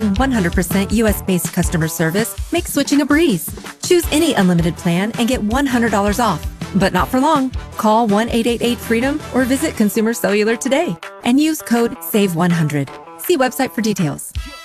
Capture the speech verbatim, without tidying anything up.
one hundred percent U S-based customer service makes switching a breeze. Choose any unlimited plan and get one hundred dollars off. But not for long. Call one eight eight eight FREEDOM or visit Consumer Cellular today and use code SAVE one hundred. See website for details.